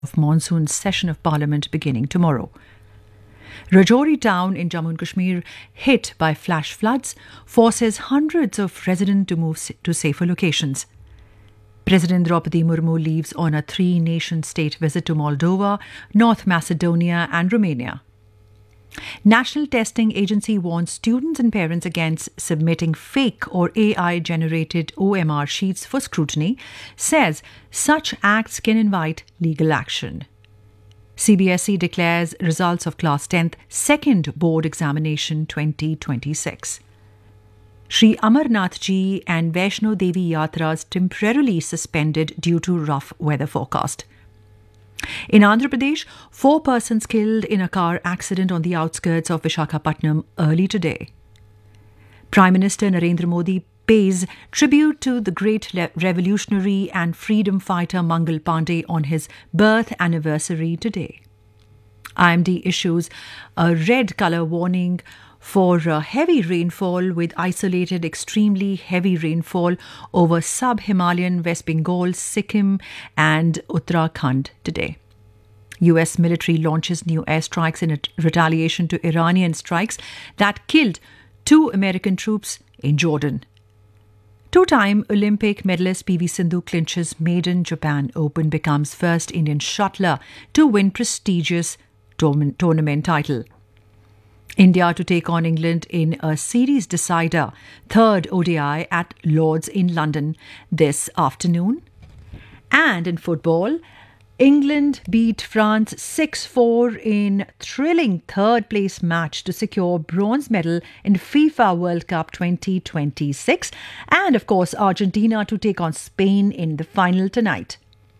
of monsoon session of Parliament beginning tomorrow. Rajouri town in Jammu and Kashmir hit by flash floods forces hundreds of residents to move to safer locations. President Draupadi Murmu leaves on a three-nation state visit to Moldova, North Macedonia and Romania. National Testing Agency warns students and parents against submitting fake or AI-generated OMR sheets for scrutiny, says such acts can invite legal action. CBSE declares results of Class 10th Second Board Examination 2026. Sri Amarnath Ji and Vaishno Devi Yatras temporarily suspended due to rough weather forecast. In Andhra Pradesh, 4 persons killed in a car accident on the outskirts of Visakhapatnam early today. Prime Minister Narendra Modi pays tribute to the great revolutionary and freedom fighter Mangal Pandey on his birth anniversary today. IMD issues a red colour warning for heavy rainfall with isolated extremely heavy rainfall over sub-Himalayan West Bengal, Sikkim and Uttarakhand today. US military launches new airstrikes in retaliation to Iranian strikes that killed 2 American troops in Jordan. Two-time Olympic medalist PV Sindhu clinches maiden Japan Open, becomes first Indian shuttler to win prestigious tournament title. India to take on England in a series decider, third ODI at Lord's in London this afternoon. And in football, England beat France 6-4 in thrilling third-place match to secure bronze medal in FIFA World Cup 2026. And, of course, Argentina to take on Spain in the final tonight.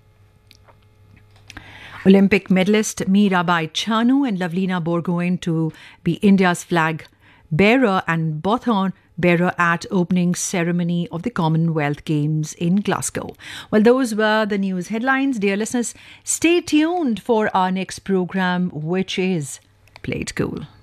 Olympic medalist Mirabai Chanu and Lavlina Borgohain to be India's flag bearer and baton bearer at opening ceremony of the Commonwealth Games in Glasgow. Well, those were the news headlines. Dear listeners, stay tuned for our next program, which is Play It Cool.